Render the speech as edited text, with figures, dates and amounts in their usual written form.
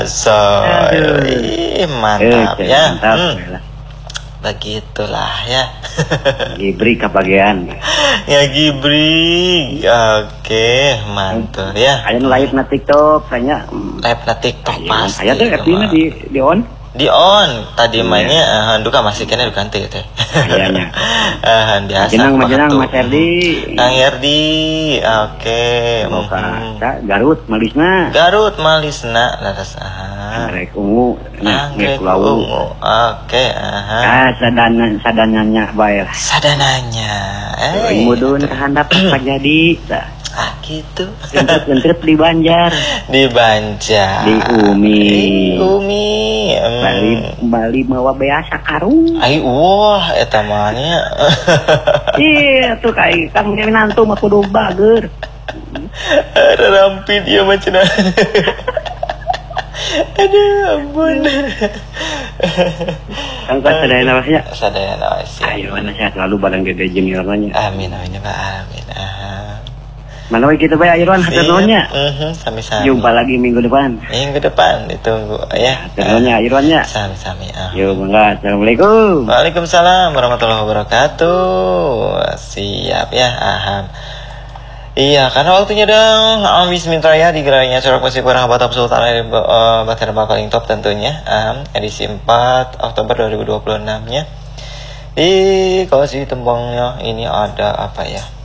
So, mantap ya. Mantap. Begitulah ya. Gibri kebagian. Ya Gibri. Oke, mantul ya. Aya live na TikTok kayaknya. Live na TikTok pasti. Aya teh FB-na di on. Di on tadi mainnya duka masih kena diganti teh. Kayaknya. Biasa. Majenang Mas Erdi. Kang Erdi. Oke. Garut Malisna laras Anggrek ungu. Anggrek ungu. Oke, sadananya bae. Sadananya. Mudun kehandap jadi. Gitu. Gentret di Banjar. Di Banjar. Di Umi. Bali mawa beasa karung. Wah eta mah nya. Iya tuh kayak Kang Minantu mah kudu bager. Ada rampit ya macam. Aduh ampun. Kang sadayana wae nya. Sadayana wae. Ayo mana sehat selalu bareng gede juniornya. Amin ya Pak. Amin. Mana we kita bae Irwan haturnya. Sami-sami. Jumpa lagi minggu depan. Minggu depan ditunggu ya. Haturnya Irwannya. Sami-sami. Yo mangga. Assalamualaikum. Waalaikumsalam warahmatullahi wabarakatuh. Siap ya. Iya, karena waktunya dong. Bismillahirrahmanirrahim di gerainya Surak Musik Barang Batam Sultan Batir Paling Top tentunya. Edisi 4 Oktober 2026 nya. Di Kosi Tembongnya ini ada apa ya?